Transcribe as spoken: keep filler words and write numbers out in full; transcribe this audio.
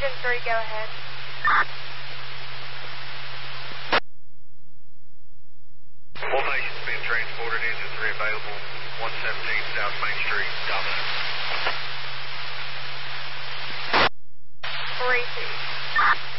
Engine three, go ahead. All patients being transported, engine three available, one seventeen South Main Street, Dominic.